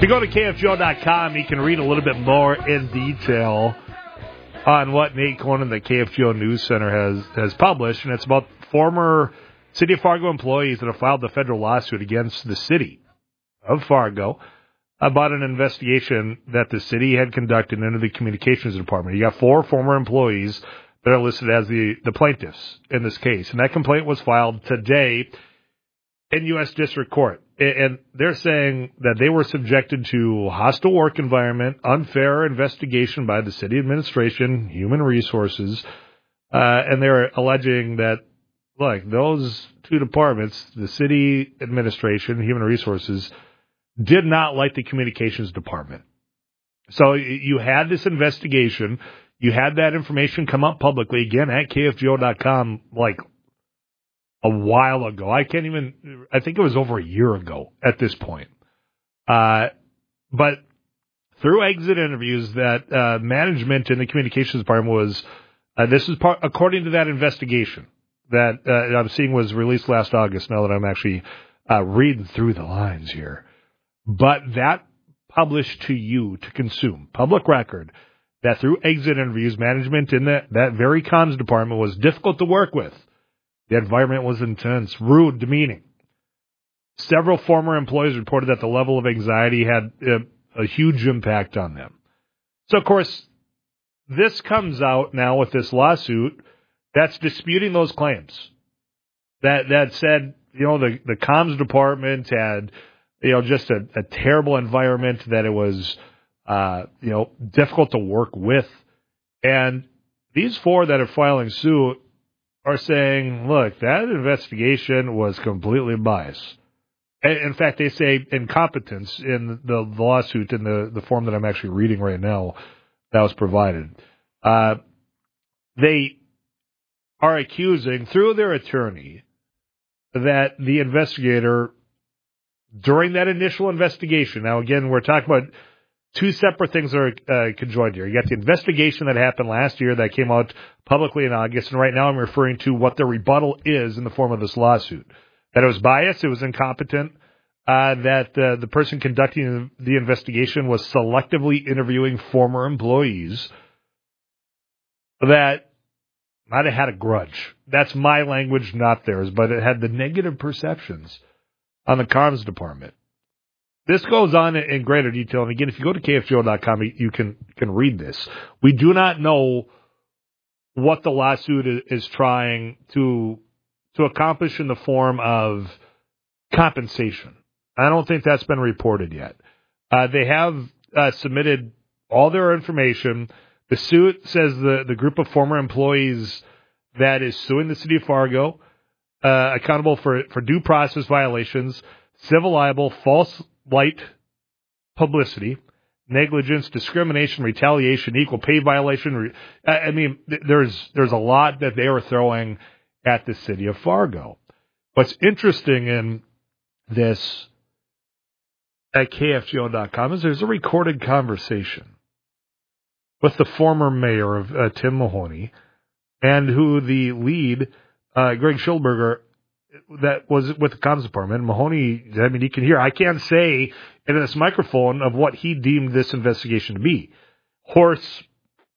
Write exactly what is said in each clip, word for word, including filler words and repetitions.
you go to K F G O dot com, you can read a little bit more in detail on what Nate Conan, the K F G O News Center, has, has published, and it's about former City of Fargo employees that have filed a federal lawsuit against the city of Fargo about an investigation that the city had conducted into the communications department. You got four former employees that are listed as the, the plaintiffs in this case, and that complaint was filed today in U S District Court. And they're saying that they were subjected to hostile work environment, unfair investigation by the city administration, human resources, uh, and they're alleging that, look, those two departments, the city administration, human resources, did not like the communications department. So you had this investigation, you had that information come up publicly, again, at K F G O dot com, like, a while ago. I can't even, I think it was over a year ago at this point. Uh, but through exit interviews that uh, management in the communications department was, uh, this is part, according to that investigation that uh, I'm seeing was released last August, now that I'm actually uh, reading through the lines here. But that published to you to consume, public record, that through exit interviews, management in that, that very comms department was difficult to work with. The environment was intense, rude, demeaning. Several former employees reported that the level of anxiety had a, a huge impact on them. So, of course, this comes out now with this lawsuit that's disputing those claims. That that said, you know, the, the comms department had, you know, just a, a terrible environment, that it was, uh, you know, difficult to work with. And these four that are filing suit are saying, look, that investigation was completely biased. In fact, they say incompetence in the lawsuit, in the, the form that I'm actually reading right now that was provided. Uh, they are accusing, through their attorney, that the investigator, during that initial investigation, now again, we're talking about two separate things that are uh, conjoined here. You got the investigation that happened last year that came out publicly in August, and right now I'm referring to what the rebuttal is in the form of this lawsuit. That it was biased, it was incompetent, uh, that uh, the person conducting the investigation was selectively interviewing former employees that might have had a grudge. That's my language, not theirs, but it had the negative perceptions on the comms department. This goes on in greater detail, and again, if you go to K F G O dot com, you can can read this. We do not know what the lawsuit is trying to to accomplish in the form of compensation. I don't think that's been reported yet. Uh, they have uh, submitted all their information. The suit says the, the group of former employees that is suing the city of Fargo, uh, accountable for, for due process violations, civil libel, false light publicity, negligence, discrimination, retaliation, equal pay violation. I mean, there's there's a lot that they are throwing at the city of Fargo. What's interesting in this at K F G O dot com is there's a recorded conversation with the former mayor of uh, Tim Mahoney, and who the lead, uh, Greg Schilberger, that was with the comms department. Mahoney, I mean, you can hear, I can't say in this microphone of what he deemed this investigation to be. Horse,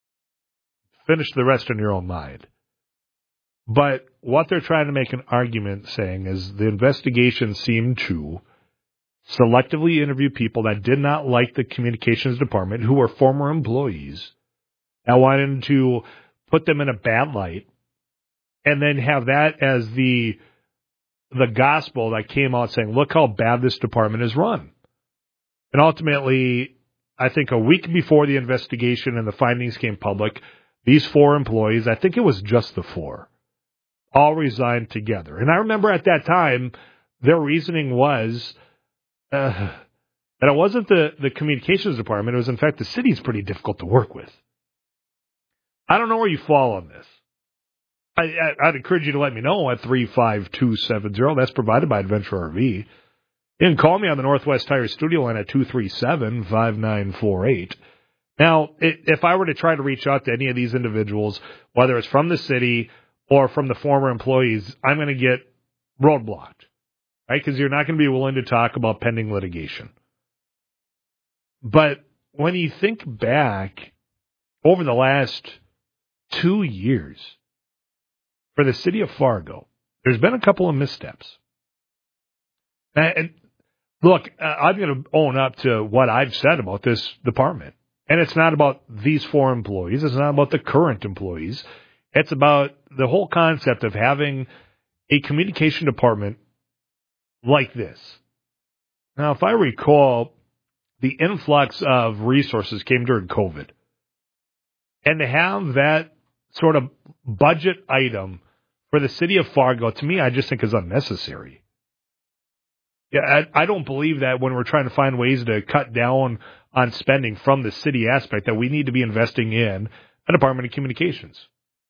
finish the rest in your own mind. But what they're trying to make an argument saying is the investigation seemed to selectively interview people that did not like the communications department, who were former employees, and wanted to put them in a bad light, and then have that as the the gospel that came out saying, look how bad this department is run. And ultimately, I think a week before the investigation and the findings came public, these four employees, I think it was just the four, all resigned together. And I remember at that time, their reasoning was uh, that it wasn't the, the communications department. It was, in fact, the city's pretty difficult to work with. I don't know where you fall on this. I, I, I'd encourage you to let me know at three five two seven zero. That's provided by Adventure R V. You can call me on the Northwest Tire studio line at two three seven, five nine four eight. Now, if I were to try to reach out to any of these individuals, whether it's from the city or from the former employees, I'm going to get roadblocked, right? Because you're not going to be willing to talk about pending litigation. But when you think back over the last two years for the city of Fargo, there's been a couple of missteps. And look, I'm going to own up to what I've said about this department. And it's not about these four employees. It's not about the current employees. It's about the whole concept of having a communication department like this. Now, if I recall, the influx of resources came during COVID. And to have that sort of budget item for the city of Fargo, to me, I just think is unnecessary. Yeah, I, I don't believe that when we're trying to find ways to cut down on spending from the city aspect that we need to be investing in a Department of Communications.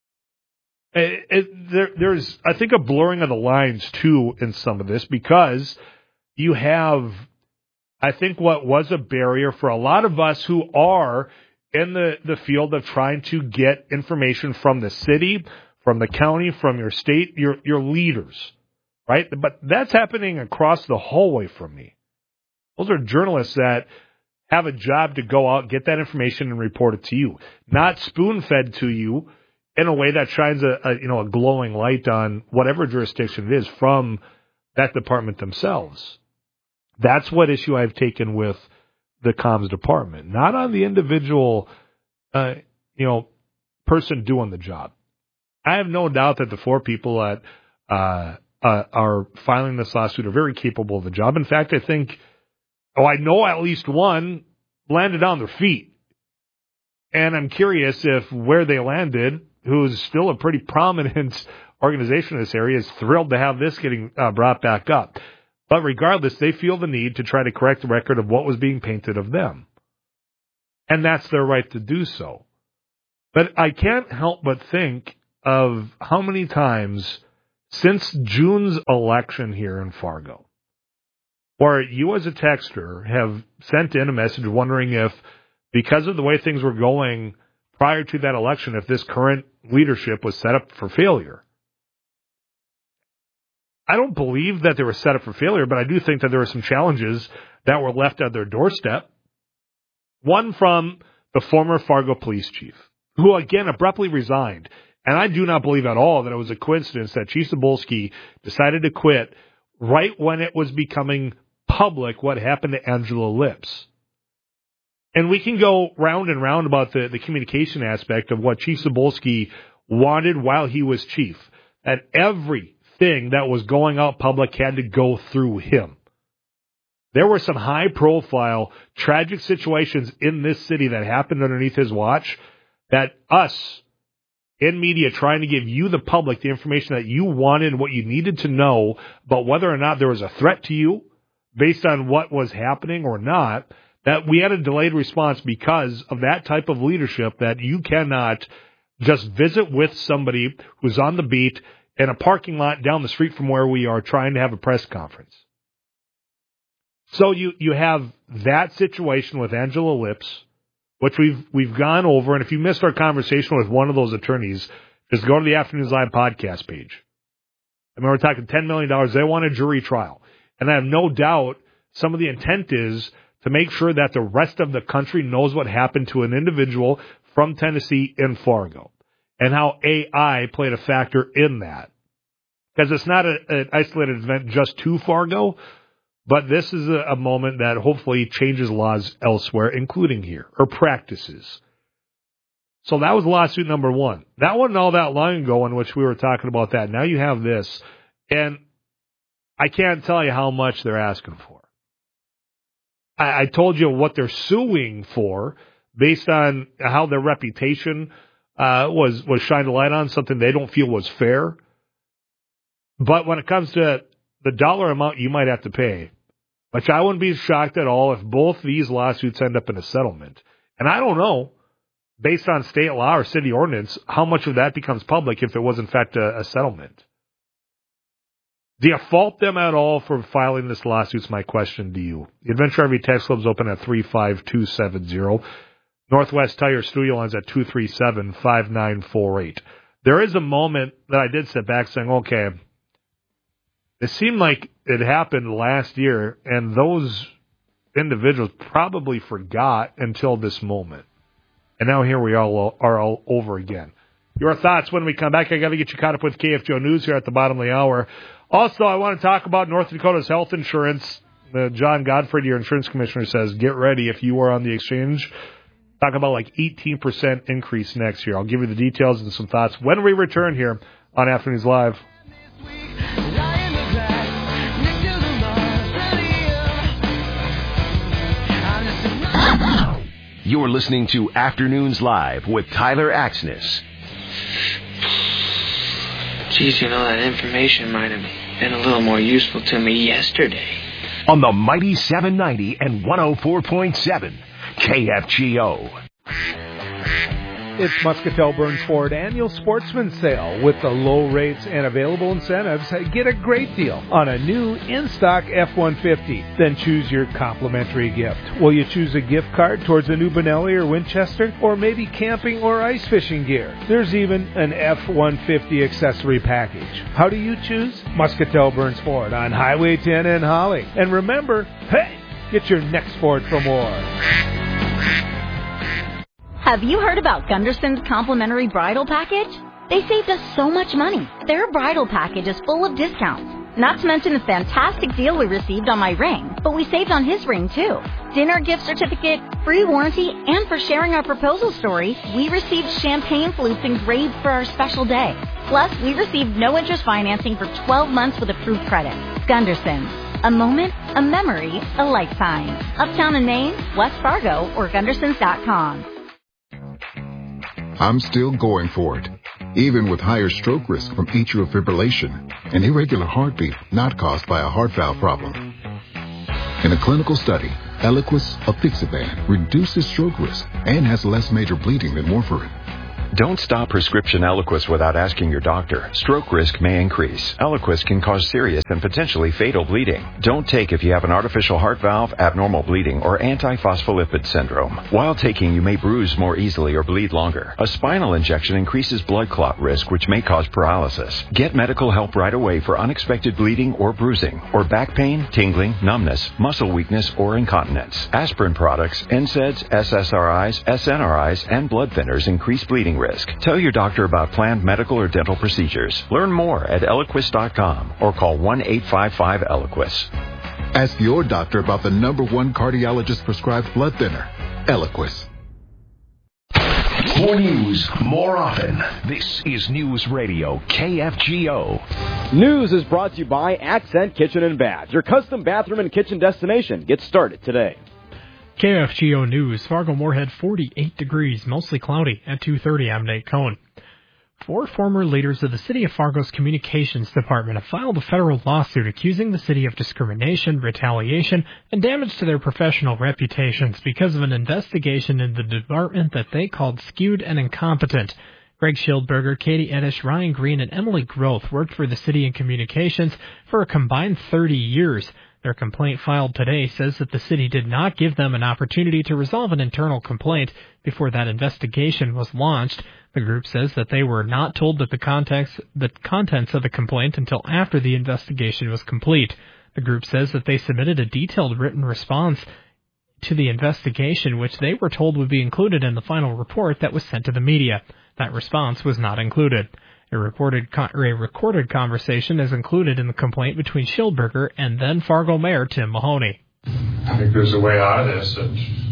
It, it, there, there's, I think, a blurring of the lines, too, in some of this because you have, I think, what was a barrier for a lot of us who are in the, the field of trying to get information from the city, from the county, from your state, your your leaders. Right? But that's happening across the hallway from me. Those are journalists that have a job to go out, get that information, and report it to you. Not spoon-fed to you in a way that shines a, a you know a glowing light on whatever jurisdiction it is from that department themselves. That's what issue I've taken with the comms department, not on the individual uh, you know person doing the job. I have no doubt that the four people at uh, Uh, are filing this lawsuit are very capable of the job. In fact, I think, oh, I know at least one landed on their feet. And I'm curious if where they landed, who's still a pretty prominent organization in this area, is thrilled to have this getting uh, brought back up. But regardless, they feel the need to try to correct the record of what was being painted of them. And that's their right to do so. But I can't help but think of how many times since June's election here in Fargo, where you as a texter have sent in a message wondering if, because of the way things were going prior to that election, if this current leadership was set up for failure. I don't believe that they were set up for failure, but I do think that there were some challenges that were left at their doorstep. One from the former Fargo police chief, who again abruptly resigned. And I do not believe at all that it was a coincidence that Chief Cebulski decided to quit right when it was becoming public what happened to Angela Lips. And we can go round and round about the, the communication aspect of what Chief Cebulski wanted while he was chief. And everything that was going out public had to go through him. There were some high-profile, tragic situations in this city that happened underneath his watch that us in media trying to give you, the public, the information that you wanted and what you needed to know about whether or not there was a threat to you based on what was happening or not, that we had a delayed response because of that type of leadership that you cannot just visit with somebody who's on the beat in a parking lot down the street from where we are trying to have a press conference. So you, you have that situation with Angela Lips, which we've we've gone over, and if you missed our conversation with one of those attorneys, just go to the Afternoons Live podcast page. I mean, we're talking ten million dollars. They want a jury trial. And I have no doubt some of the intent is to make sure that the rest of the country knows what happened to an individual from Tennessee in Fargo and how A I played a factor in that. Because it's not a, an isolated event just to Fargo, but this is a, a moment that hopefully changes laws elsewhere, including here, or practices. So that was lawsuit number one. That wasn't all that long ago in which we were talking about that. Now you have this, and I can't tell you how much they're asking for. I, I told you what they're suing for based on how their reputation uh, was, was shined a light on, something they don't feel was fair. But when it comes to the dollar amount you might have to pay, which I wouldn't be shocked at all if both these lawsuits end up in a settlement. And I don't know, based on state law or city ordinance, how much of that becomes public if it was in fact a, a settlement. Do you fault them at all for filing this lawsuit is my question to you. The Adventure R V text club is open at three five two seven zero. Northwest Tire studio lines at two three seven, five nine four eight. There is a moment that I did sit back saying, okay, it seemed like it happened last year, and those individuals probably forgot until this moment. And now here we all are all over again. Your thoughts when we come back. I got to get you caught up with K F G O News here at the bottom of the hour. Also, I want to talk about North Dakota's health insurance. Uh, John Godfrey, your insurance commissioner, says, get ready if you are on the exchange. Talk about like eighteen percent increase next year. I'll give you the details and some thoughts when we return here on Afternoons Live. You're listening to Afternoons Live with Tyler Axness. Geez, you know, that information might have been a little more useful to me yesterday. On the mighty seven ninety and one oh four point seven K F G O. It's Muscatel Burns Ford Annual Sportsman Sale. With the low rates and available incentives, get a great deal on a new in-stock F one fifty. Then choose your complimentary gift. Will you choose a gift card towards a new Benelli or Winchester? Or maybe camping or ice fishing gear? There's even an F one fifty accessory package. How do you choose? Muscatel Burns Ford on Highway ten in Holly. And remember, hey, get your next Ford for more. Have you heard about Gunderson's complimentary bridal package? They saved us so much money. Their bridal package is full of discounts. Not to mention the fantastic deal we received on my ring, but we saved on his ring too. Dinner gift certificate, free warranty, and for sharing our proposal story, we received champagne flutes engraved for our special day. Plus, we received no interest financing for twelve months with approved credit. Gunderson's. A moment, a memory, a lifetime. Uptown in Maine, West Fargo, or Gundersons dot com. I'm still going for it, even with higher stroke risk from atrial fibrillation, an irregular heartbeat not caused by a heart valve problem. In a clinical study, Eliquis apixaban reduces stroke risk and has less major bleeding than warfarin. Don't stop prescription Eliquis without asking your doctor. Stroke risk may increase. Eliquis can cause serious and potentially fatal bleeding. Don't take if you have an artificial heart valve, abnormal bleeding, or antiphospholipid syndrome. While taking, you may bruise more easily or bleed longer. A spinal injection increases blood clot risk, which may cause paralysis. Get medical help right away for unexpected bleeding or bruising, or back pain, tingling, numbness, muscle weakness, or incontinence. Aspirin products, N SAIDs, S S R Is, S N R Is, and blood thinners increase bleeding risk. Tell your doctor about planned medical or dental procedures. Learn more at Eliquis dot com or call one eight five five Eliquis. Ask your doctor about the number one cardiologist prescribed blood thinner, Eliquis. More news, more often. This is News Radio K F G O. News is brought to you by Accent Kitchen and Bath, your custom bathroom and kitchen destination. Get started today. K F G O News, Fargo-Moorhead forty-eight degrees, mostly cloudy at two thirty. I'm Nate Cohn. Four former leaders of the City of Fargo's Communications Department have filed a federal lawsuit accusing the city of discrimination, retaliation, and damage to their professional reputations because of an investigation in the department that they called skewed and incompetent. Greg Schildberger, Katie Eddish, Ryan Green, and Emily Groth worked for the city in communications for a combined thirty years. Their complaint filed today says that the city did not give them an opportunity to resolve an internal complaint before that investigation was launched. The group says that they were not told that the context, the contents of the complaint until after the investigation was complete. The group says that they submitted a detailed written response to the investigation, which they were told would be included in the final report that was sent to the media. That response was not included. A, reported con- a recorded conversation is included in the complaint between Schildberger and then Fargo Mayor Tim Mahoney. I think there's a way out of this that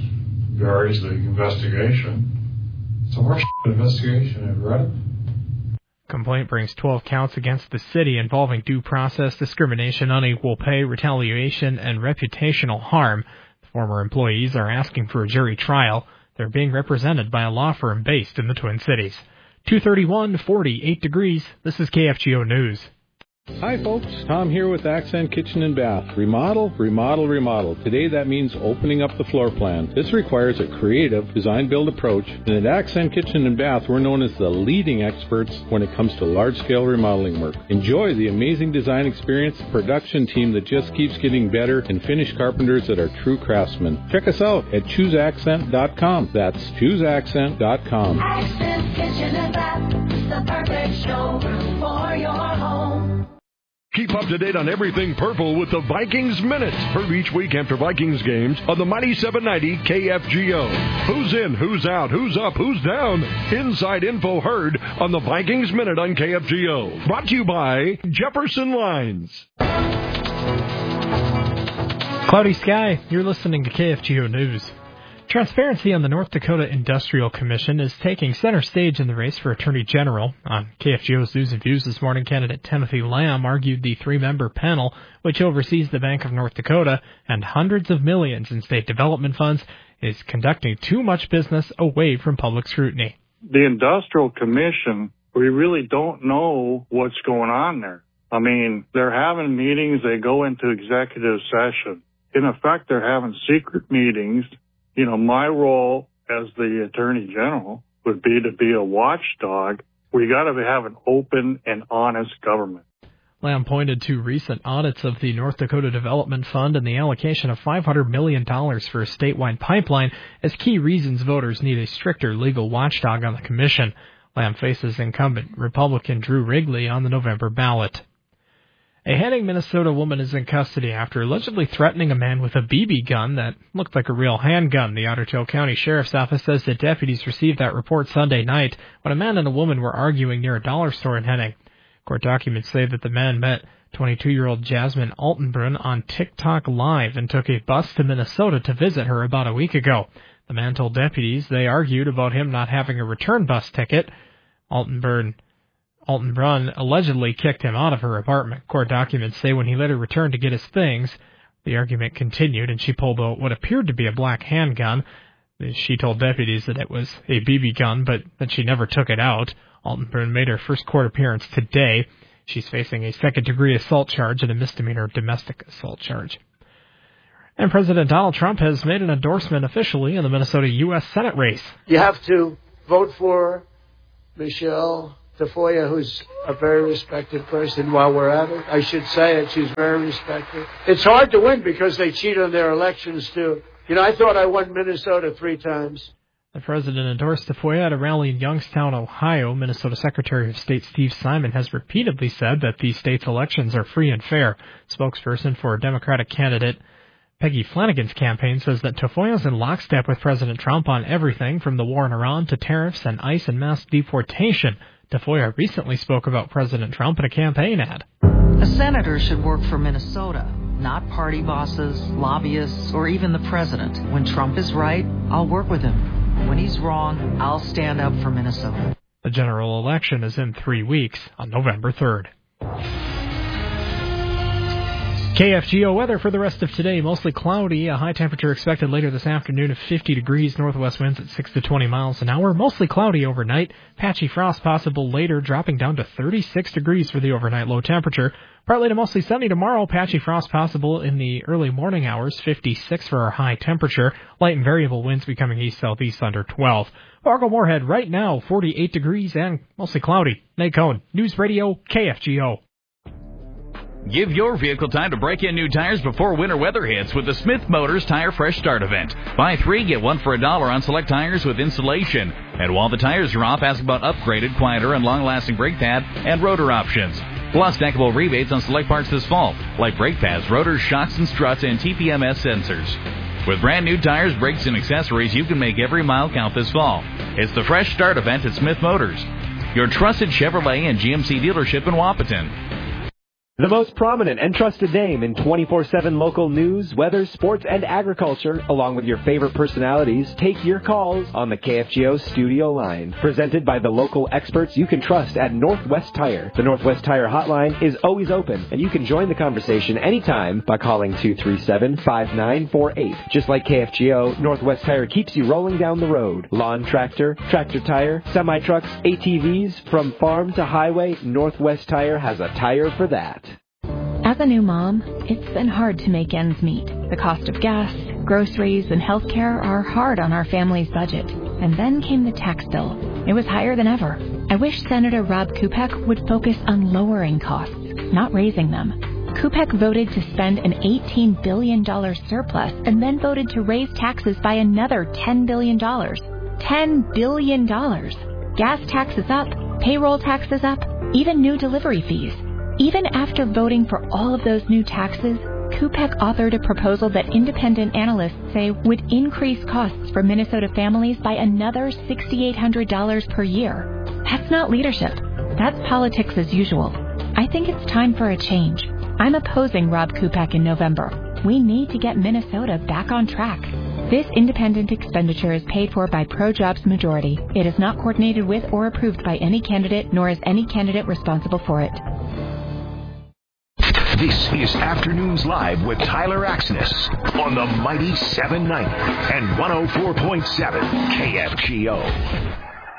varies the investigation. It's a horse investigation. Have you read it? Complaint brings twelve counts against the city involving due process, discrimination, unequal pay, retaliation, and reputational harm. The former employees are asking for a jury trial. They're being represented by a law firm based in the Twin Cities. two thirty-one, forty-eight degrees. This is K F G O News. Hi folks, Tom here with Accent Kitchen and Bath. Remodel, remodel, remodel. Today that means opening up the floor plan. This requires a creative design-build approach, and at Accent Kitchen and Bath we're known as the leading experts when it comes to large-scale remodeling work. Enjoy the amazing design experience, production team that just keeps getting better, and finished carpenters that are true craftsmen. Check us out at choose accent dot com. That's choose accent dot com. Accent Kitchen and Bath, the perfect showroom for your home. Keep up to date on everything purple with the Vikings Minute. Heard each week after Vikings games on the Mighty seven ninety K F G O. Who's in, who's out, who's up, who's down? Inside info heard on the Vikings Minute on K F G O. Brought to you by Jefferson Lines. Cloudy sky. You're listening to K F G O News. Transparency on the North Dakota Industrial Commission is taking center stage in the race for Attorney General. On K F G O's News and Views this morning, candidate Timothy Lamb argued the three-member panel, which oversees the Bank of North Dakota and hundreds of millions in state development funds, is conducting too much business away from public scrutiny. The Industrial Commission, we really don't know what's going on there. I mean, they're having meetings, they go into executive session. In effect, they're having secret meetings. You know, my role as the Attorney General would be to be a watchdog. We got to have an open and honest government. Lamb pointed to recent audits of the North Dakota Development Fund and the allocation of five hundred million dollars for a statewide pipeline as key reasons voters need a stricter legal watchdog on the commission. Lamb faces incumbent Republican Drew Wrigley on the November ballot. A Henning, Minnesota woman is in custody after allegedly threatening a man with a B B gun that looked like a real handgun. The Otter Tail County Sheriff's Office says that deputies received that report Sunday night when a man and a woman were arguing near a dollar store in Henning. Court documents say that the man met twenty-two-year-old Jasmine Altenbrunn on TikTok Live and took a bus to Minnesota to visit her about a week ago. The man told deputies they argued about him not having a return bus ticket. Altenbrunn Altenbrunn allegedly kicked him out of her apartment. Court documents say when he later returned to get his things, the argument continued and she pulled out what appeared to be a black handgun. She told deputies that it was a B B gun, but that she never took it out. Altenbrunn made her first court appearance today. She's facing a second-degree assault charge and a misdemeanor domestic assault charge. And President Donald Trump has made an endorsement officially in the Minnesota U S Senate race. You have to vote for Michelle Tafoya, who's a very respected person. While we're at it, I should say it, she's very respected. It's hard to win because they cheat on their elections, too. You know, I thought I won Minnesota three times. The president endorsed Tafoya at a rally in Youngstown, Ohio. Minnesota Secretary of State Steve Simon has repeatedly said that the state's elections are free and fair. Spokesperson for Democratic candidate Peggy Flanagan's campaign says that Tafoya is in lockstep with President Trump on everything from the war in Iran to tariffs and ICE and mass deportation. Tafoya recently spoke about President Trump in a campaign ad. A senator should work for Minnesota, not party bosses, lobbyists, or even the president. When Trump is right, I'll work with him. When he's wrong, I'll stand up for Minnesota. The general election is in three weeks on November third. K F G O weather for the rest of today. Mostly cloudy. A high temperature expected later this afternoon of fifty degrees. Northwest winds at six to twenty miles an hour. Mostly cloudy overnight. Patchy frost possible later, dropping down to thirty-six degrees for the overnight low temperature. Partly to mostly sunny tomorrow. Patchy frost possible in the early morning hours. fifty-six for our high temperature. Light and variable winds becoming east-southeast under twelve. Fargo Moorhead right now, forty-eight degrees and mostly cloudy. Nate Cohn, News Radio, K F G O. Give your vehicle time to break in new tires before winter weather hits with the Smith Motors Tire Fresh Start event. Buy three, get one for a dollar on select tires with installation. And while the tires are off, ask about upgraded, quieter, and long-lasting brake pad and rotor options. Plus, stackable rebates on select parts this fall, like brake pads, rotors, shocks and struts, and T P M S sensors. With brand new tires, brakes, and accessories, you can make every mile count this fall. It's the Fresh Start event at Smith Motors, your trusted Chevrolet and G M C dealership in Wapaton. The most prominent and trusted name in twenty-four seven local news, weather, sports, and agriculture, along with your favorite personalities, take your calls on the K F G O studio line. Presented by the local experts you can trust at Northwest Tire. The Northwest Tire hotline is always open, and you can join the conversation anytime by calling two three seven, five nine four eight. Just like K F G O, Northwest Tire keeps you rolling down the road. Lawn tractor, tractor tire, semi-trucks, A T Vs, from farm to highway, Northwest Tire has a tire for that. As a new mom, it's been hard to make ends meet. The cost of gas, groceries, and health care are hard on our family's budget. And then came the tax bill. It was higher than ever. I wish Senator Rob Kupek would focus on lowering costs, not raising them. Kupek voted to spend an eighteen billion dollars surplus and then voted to raise taxes by another ten billion dollars. ten billion dollars. Gas taxes up, payroll taxes up, even new delivery fees. Even after voting for all of those new taxes, C U P E C authored a proposal that independent analysts say would increase costs for Minnesota families by another six thousand eight hundred dollars per year. That's not leadership. That's politics as usual. I think it's time for a change. I'm opposing Rob Kupek in November. We need to get Minnesota back on track. This independent expenditure is paid for by Pro-Jobs Majority. It is not coordinated with or approved by any candidate, nor is any candidate responsible for it. This is Afternoons Live with Tyler Axness on the Mighty seven ninety and one oh four point seven K F G O.